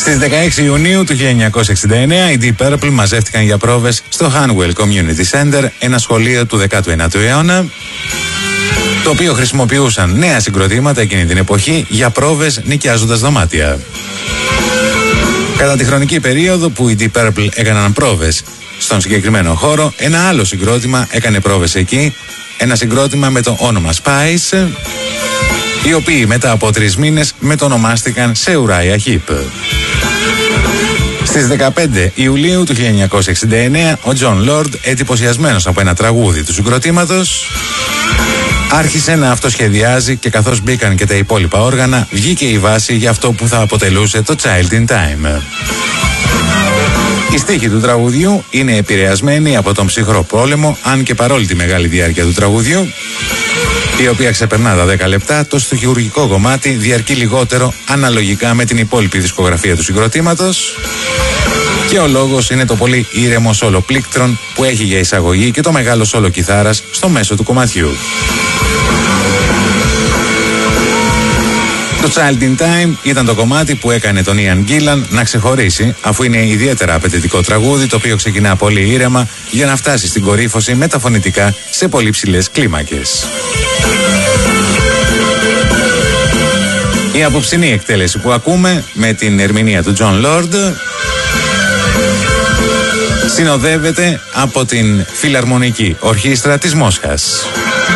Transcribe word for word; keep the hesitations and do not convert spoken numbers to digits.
Στις δεκαέξι Ιουνίου του χίλια εννιακόσια εξήντα εννέα οι Deep Purple μαζεύτηκαν για πρόβες στο Hanwell Community Center, ένα σχολείο του δέκατου ένατου αιώνα, το οποίο χρησιμοποιούσαν νέα συγκροτήματα εκείνη την εποχή για πρόβες νοικιάζοντας δωμάτια. Κατά τη χρονική περίοδο που οι Deep Purple έκαναν πρόβες στον συγκεκριμένο χώρο, ένα άλλο συγκρότημα έκανε πρόβες εκεί, ένα συγκρότημα με το όνομα Spice, οι οποίοι μετά από τρεις μήνες μετονομάστηκαν σε Uriah Heep. Στις δεκαπέντε Ιουλίου του χίλια εννιακόσια εξήντα εννέα, ο John Lord, εντυπωσιασμένος από ένα τραγούδι του συγκροτήματος, άρχισε να αυτοσχεδιάζει και καθώς μπήκαν και τα υπόλοιπα όργανα, βγήκε η βάση για αυτό που θα αποτελούσε το Child in Time. Η στίχη του τραγουδιού είναι επηρεασμένη από τον ψυχρό πόλεμο, αν και παρόλη τη μεγάλη διάρκεια του τραγουδιού, η οποία ξεπερνά τα δέκα λεπτά, το στοιχουργικό κομμάτι διαρκεί λιγότερο αναλογικά με την υπόλοιπη δισκογραφία του συγκροτήματος, και ο λόγος είναι το πολύ ήρεμο σόλο πλήκτρων που έχει για εισαγωγή και το μεγάλο σόλο κιθάρας στο μέσο του κομματιού. Το Child in Time ήταν το κομμάτι που έκανε τον Ian Gillan να ξεχωρίσει, αφού είναι ιδιαίτερα απαιτητικό τραγούδι, το οποίο ξεκινά πολύ ήρεμα για να φτάσει στην κορύφωση με τα φωνητικά σε πολύ ψηλές κλίμακες. Η απόψινή εκτέλεση που ακούμε με την ερμηνεία του John Lord συνοδεύεται από την Φιλαρμονική Ορχήστρα της Μόσχας.